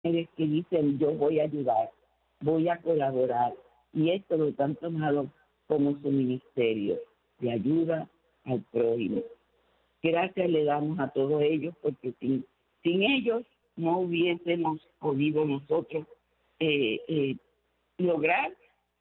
mujeres que dicen yo voy a ayudar, voy a colaborar, y esto lo han tomado como su ministerio de ayuda al prójimo. Gracias le damos a todos ellos porque sin ellos no hubiésemos podido nosotros lograr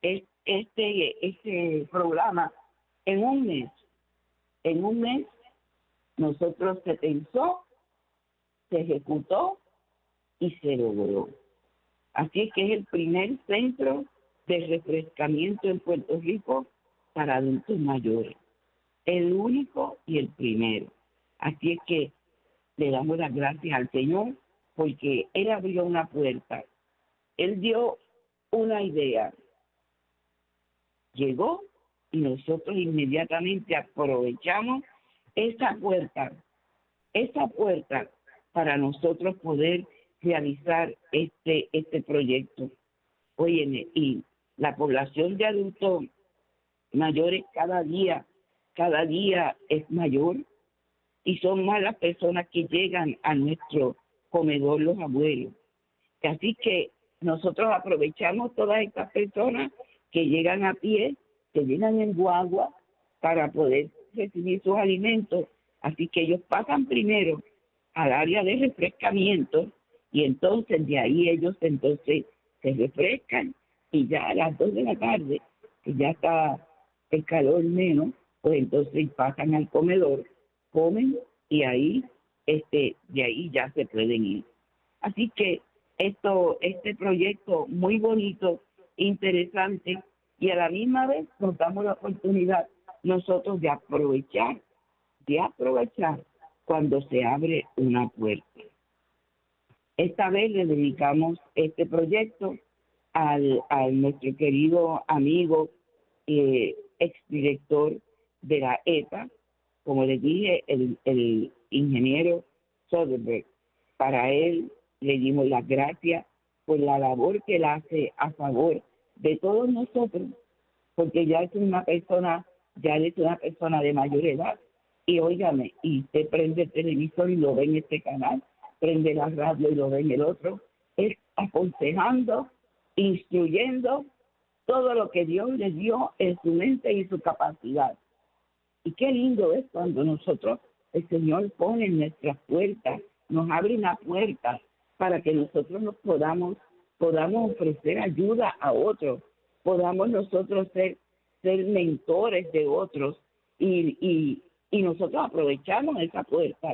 este programa en un mes. En un mes nosotros se pensó, se ejecutó y se logró. Así que es el primer centro de refrescamiento en Puerto Rico para adultos mayores. El único y el primero. Así es que le damos las gracias al Señor porque Él abrió una puerta. Él dio una idea. Llegó y nosotros inmediatamente aprovechamos esa puerta para nosotros poder realizar este proyecto. Óyeme, y la población de adultos mayores cada día es mayor y son más las personas que llegan a nuestro comedor, los abuelos. Así que nosotros aprovechamos todas estas personas que llegan a pie, que llegan en guagua para poder recibir sus alimentos. Así que ellos pasan primero al área de refrescamiento y entonces de ahí ellos entonces se refrescan y ya a las 2 de la tarde, que ya está el calor menos, pues entonces pasan al comedor, comen y ahí de ahí ya se pueden ir. Así que este proyecto muy bonito, interesante, y a la misma vez nos damos la oportunidad nosotros de aprovechar cuando se abre una puerta. Esta vez le dedicamos este proyecto a nuestro querido amigo, exdirector de la EPA, como les dije, el ingeniero Soderbergh. Para él le dimos las gracias por la labor que él hace a favor de todos nosotros, porque ya es una persona de mayor edad. Y óigame, y usted prende el televisor y lo ve en este canal, prende la radio y lo ve en el otro, es aconsejando, instruyendo todo lo que Dios le dio en su mente y su capacidad. Y qué lindo es cuando nosotros, el Señor pone en nuestras puertas, nos abre una puerta para que nosotros podamos ofrecer ayuda a otros, podamos nosotros ser mentores de otros y nosotros aprovechamos esas puertas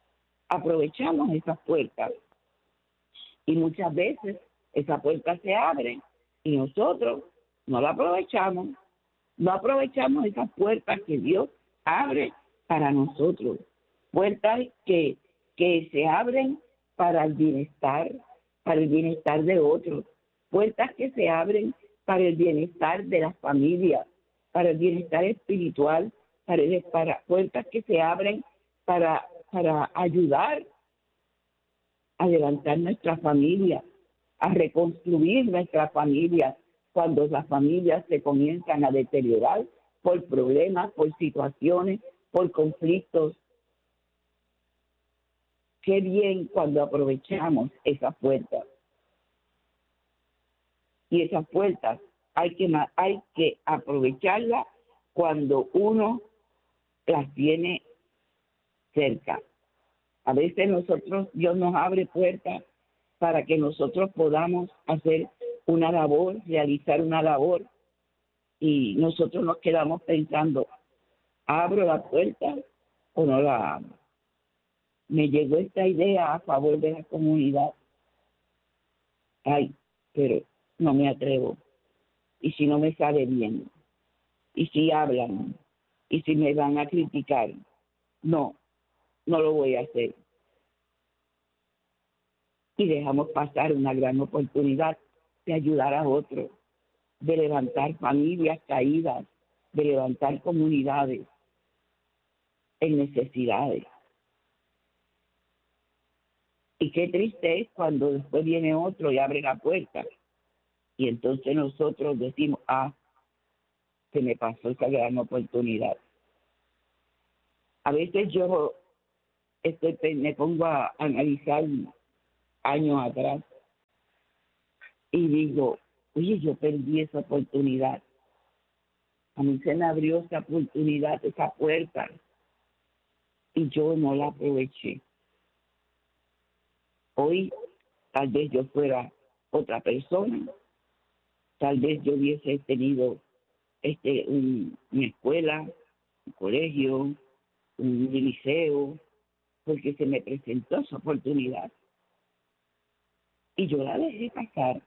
y muchas veces esa puerta se abre y nosotros no la aprovechamos. No aprovechamos esas puertas que Dios abre para nosotros. Puertas que se abren para el bienestar de otros. Puertas que se abren para el bienestar de las familias, para el bienestar espiritual, para puertas que se abren para ayudar a levantar nuestra familia, a reconstruir nuestra familia, cuando las familias se comienzan a deteriorar por problemas, por situaciones, por conflictos. Qué bien cuando aprovechamos esas puertas. Y esas puertas hay que aprovecharlas cuando uno las tiene cerca. A veces Dios nos abre puertas para que nosotros podamos hacer una labor, realizar una labor, y nosotros nos quedamos pensando, ¿abro la puerta o no la abro? Me llegó esta idea a favor de la comunidad. Ay, pero no me atrevo. ¿Y si no me sale bien? ¿Y si hablan? ¿Y si me van a criticar? No lo voy a hacer. Y dejamos pasar una gran oportunidad de ayudar a otros, de levantar familias caídas, de levantar comunidades en necesidades. Y qué triste es cuando después viene otro y abre la puerta. Y entonces nosotros decimos, se me pasó esa gran oportunidad. A veces yo me pongo a analizar años atrás y digo, oye, yo perdí esa oportunidad. A mí se me abrió esa oportunidad, esa puerta, y yo no la aproveché. Hoy tal vez yo fuera otra persona, tal vez yo hubiese tenido una escuela, un colegio, un liceo, porque se me presentó esa oportunidad y yo la dejé pasar.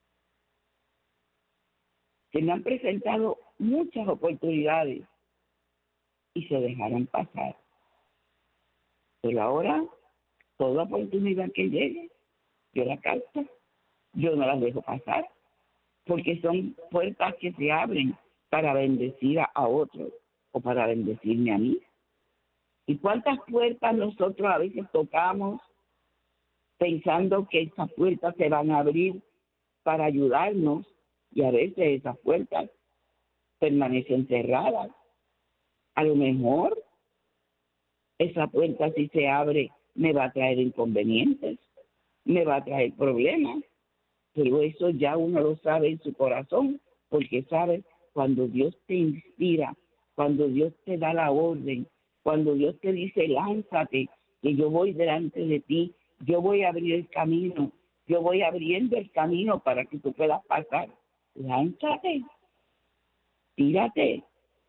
Se me han presentado muchas oportunidades y se dejaron pasar. Pero ahora, toda oportunidad que llegue, yo la capto, yo no las dejo pasar, porque son puertas que se abren para bendecir a otros o para bendecirme a mí. ¿Y cuántas puertas nosotros a veces tocamos pensando que esas puertas se van a abrir para ayudarnos y a veces esas puertas permanecen cerradas? A lo mejor esa puerta, si se abre, me va a traer inconvenientes, me va a traer problemas, pero eso ya uno lo sabe en su corazón, porque sabe cuando Dios te inspira, cuando Dios te da la orden, cuando Dios te dice lánzate, que yo voy delante de ti, yo voy a abrir el camino, yo voy abriendo el camino para que tú puedas pasar. Lánzate, tírate,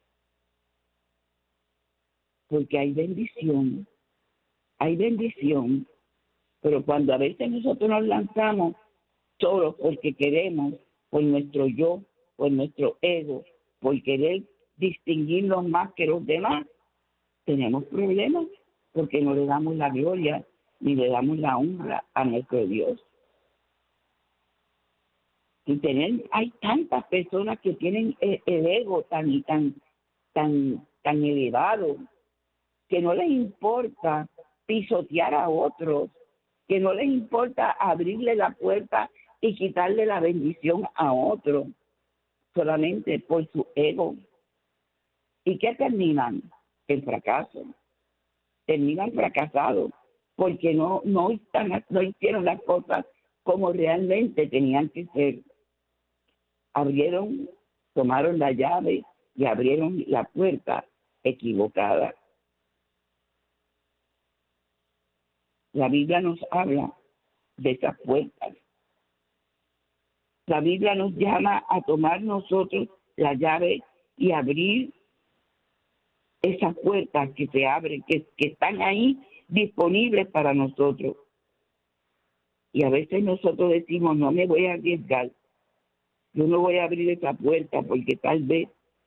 porque hay bendición, pero cuando a veces nosotros nos lanzamos solo porque queremos, por nuestro yo, por nuestro ego, por querer distinguirnos más que los demás, tenemos problemas porque no le damos la gloria ni le damos la honra a nuestro Dios. Hay tantas personas que tienen el ego tan elevado, que no les importa pisotear a otros, que no les importa abrirle la puerta y quitarle la bendición a otro, solamente por su ego. ¿Y qué terminan? El fracaso. Terminan fracasados porque no hicieron las cosas como realmente tenían que ser. Tomaron la llave y abrieron la puerta equivocada. La Biblia nos habla de esas puertas. La Biblia nos llama a tomar nosotros la llave y abrir esas puertas que se abren, que están ahí disponibles para nosotros. Y a veces nosotros decimos, no me voy a arriesgar, yo no voy a abrir esa puerta porque tal vez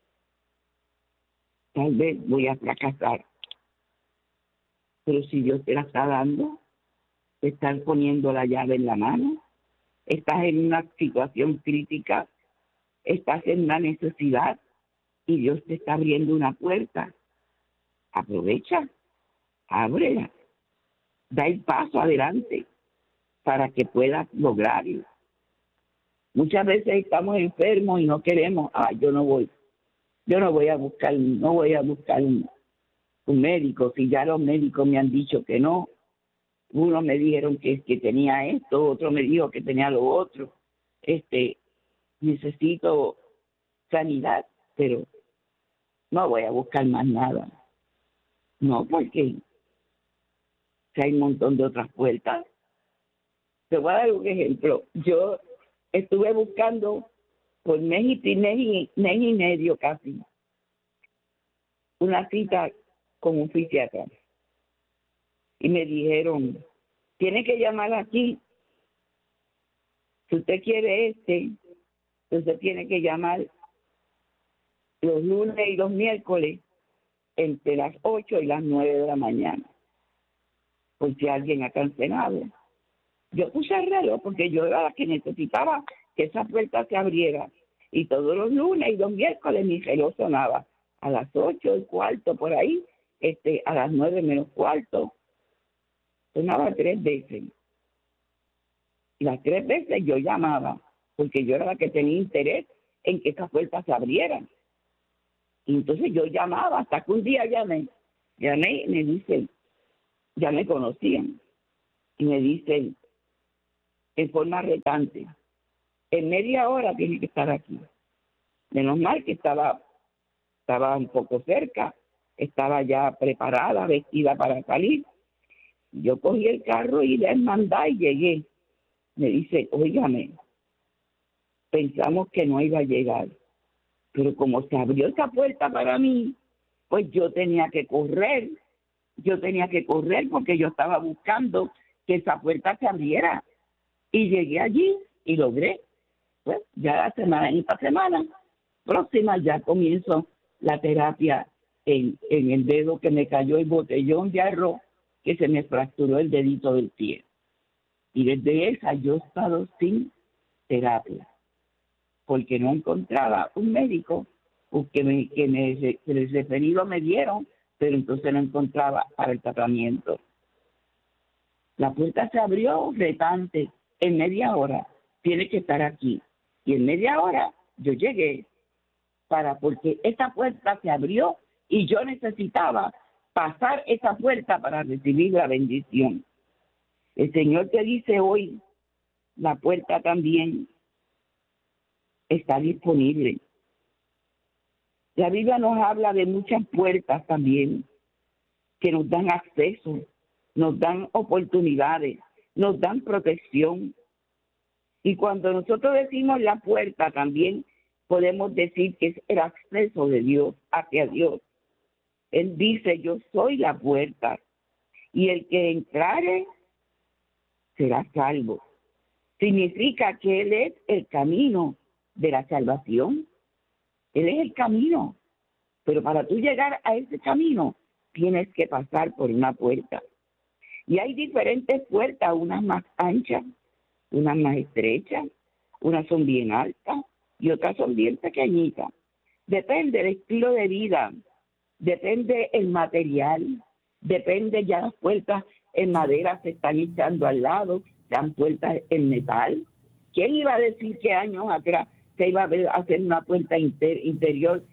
voy a fracasar. Pero si Dios te la está dando, te están poniendo la llave en la mano, estás en una situación crítica, estás en una necesidad y Dios te está abriendo una puerta, aprovecha, ábrela, da el paso adelante para que puedas lograrlo. Muchas veces estamos enfermos y no queremos, yo no voy a buscar un médico, si ya los médicos me han dicho que no. Unos me dijeron que tenía esto, otro me dijo que tenía lo otro. Necesito sanidad, pero no voy a buscar más nada. No, porque hay un montón de otras puertas. Te voy a dar un ejemplo. Yo estuve buscando por mes y medio casi una cita con un fisiatra. Y me dijeron, tiene que llamar aquí. Si usted quiere usted tiene que llamar los lunes y los miércoles entre las 8 y las 9 de la mañana. Por si alguien ha cancelado. Yo puse el reloj porque yo era la que necesitaba que esa puerta se abriera. Y todos los lunes y los miércoles mi reloj sonaba a las 8:15 por ahí, a las 9:15. Sonaba 3 veces. Y las 3 veces yo llamaba, porque yo era la que tenía interés en que esa puerta se abriera. Y entonces yo llamaba, hasta que un día llamé y me dicen, ya me conocían, y me dicen en forma retante, En media hora tiene que estar aquí. Menos mal que estaba un poco cerca, estaba ya preparada, vestida para salir. Yo cogí el carro y le mandé y llegué. Me dice, óigame, pensamos que no iba a llegar, pero como se abrió esa puerta para mí, pues yo tenía que correr porque yo estaba buscando que esa puerta se abriera. Y llegué allí y logré. Pues ya esta semana próxima ya comienzo la terapia en el dedo que me cayó el botellón de arroz que se me fracturó el dedito del pie. Y desde esa yo he estado sin terapia, porque no encontraba un médico que el referido me dieron, pero entonces no encontraba para el tratamiento. La puerta se abrió retante en media hora, tiene que estar aquí. Y en media hora yo llegué porque esa puerta se abrió y yo necesitaba pasar esa puerta para recibir la bendición. El Señor te dice hoy, la puerta también está disponible. La Biblia nos habla de muchas puertas también que nos dan acceso, nos dan oportunidades, nos dan protección. Y cuando nosotros decimos la puerta, también podemos decir que es el acceso de Dios hacia Dios. Él dice, yo soy la puerta, y el que entrare será salvo. Significa que Él es el camino de la salvación. Él es el camino. Pero para tú llegar a ese camino, tienes que pasar por una puerta. Y hay diferentes puertas, unas más anchas, unas más estrechas, unas son bien altas y otras son bien pequeñitas. Depende del estilo de vida, depende el material, depende, ya las puertas en madera se están echando al lado, sean puertas en metal. ¿Quién iba a decir que años atrás se iba a hacer una puerta interior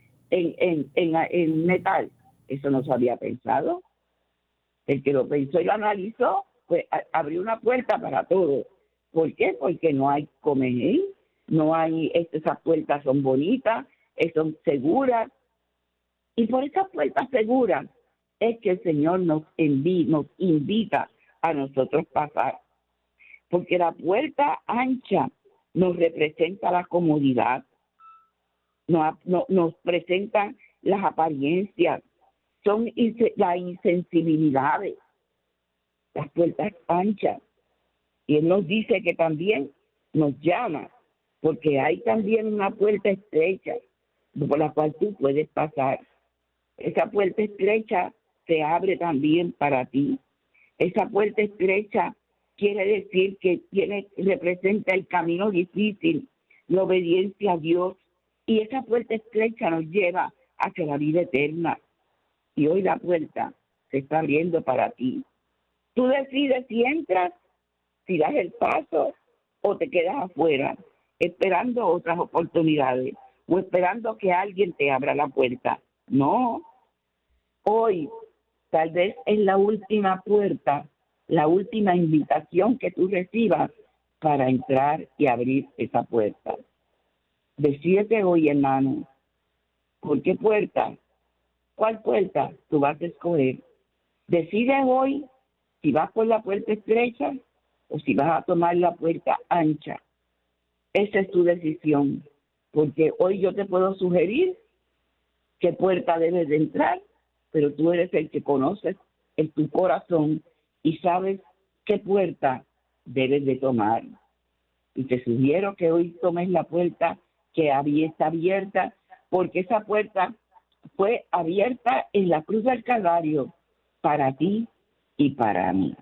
en metal? Eso no se había pensado. El que lo pensó y lo analizó, pues abrió una puerta para todo. ¿Por qué? Porque no hay comején, no hay, esas puertas son bonitas, son seguras. Y por esas puertas seguras es que el Señor nos invita a nosotros pasar. Porque la puerta ancha nos representa la comodidad, nos presentan las apariencias, son las insensibilidades, las puertas anchas. Y Él nos dice que también nos llama, porque hay también una puerta estrecha por la cual tú puedes pasar. Esa puerta estrecha se abre también para ti. Esa puerta estrecha quiere decir que representa el camino difícil, la obediencia a Dios. Y esa puerta estrecha nos lleva hacia la vida eterna. Y hoy la puerta se está abriendo para ti. Tú decides si entras, si das el paso o te quedas afuera, esperando otras oportunidades o esperando que alguien te abra la puerta. No, hoy tal vez es la última puerta, la última invitación que tú recibas para entrar y abrir esa puerta. Decídete hoy, hermano, ¿por qué puerta? ¿Cuál puerta tú vas a escoger? Decide hoy si vas por la puerta estrecha o si vas a tomar la puerta ancha. Esa es tu decisión, porque hoy yo te puedo sugerir qué puerta debes de entrar, pero tú eres el que conoces en tu corazón y sabes qué puerta debes de tomar. Y te sugiero que hoy tomes la puerta que está abierta, porque esa puerta fue abierta en la cruz del Calvario para ti y para mí.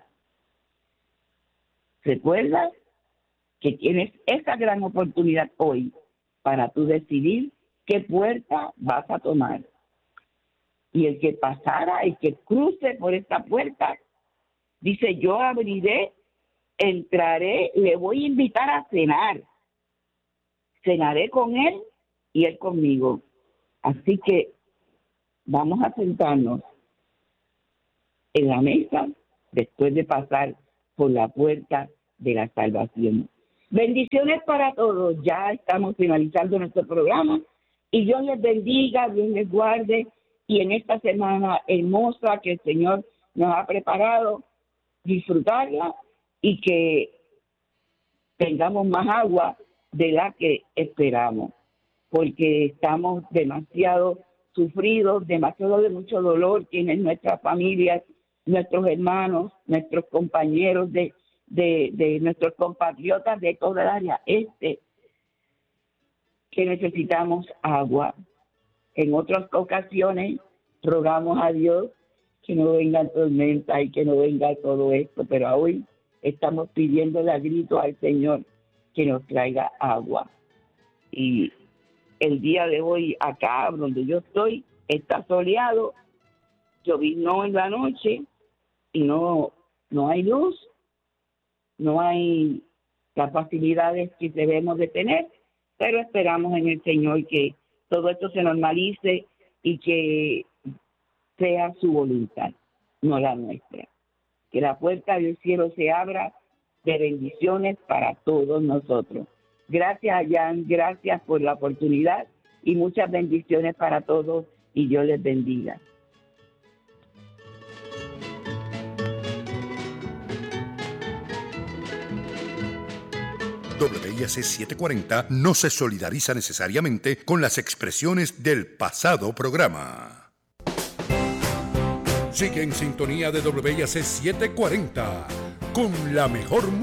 ¿Recuerdas que tienes esa gran oportunidad hoy para tú decidir qué puerta vas a tomar? Y el que pasara, el que cruce por esta puerta, dice, yo abriré, entraré, le voy a invitar a cenar. Cenaré con él y él conmigo. Así que vamos a sentarnos en la mesa después de pasar por la puerta de la salvación. Bendiciones para todos. Ya estamos finalizando nuestro programa y Dios les bendiga, Dios les guarde, y en esta semana hermosa que el Señor nos ha preparado, disfrutarla y que tengamos más agua de la que esperamos, porque estamos demasiado sufridos, demasiado de mucho dolor tienen nuestras familias, nuestros hermanos, nuestros compañeros de nuestros compatriotas de toda el área que necesitamos agua. En otras ocasiones rogamos a Dios que no venga tormenta y que no venga todo esto, pero hoy estamos pidiéndole a grito al Señor que nos traiga agua. Y el día de hoy acá donde yo estoy está soleado, lloviznó en la noche y no hay luz, no hay las facilidades que debemos de tener, pero esperamos en el Señor que todo esto se normalice y que sea su voluntad, no la nuestra. Que la puerta del cielo se abra de bendiciones para todos nosotros. Gracias, Jan, gracias por la oportunidad y muchas bendiciones para todos y Dios les bendiga. WIAC 740 no se solidariza necesariamente con las expresiones del pasado programa. Sigue en sintonía de WIAC 740 con la mejor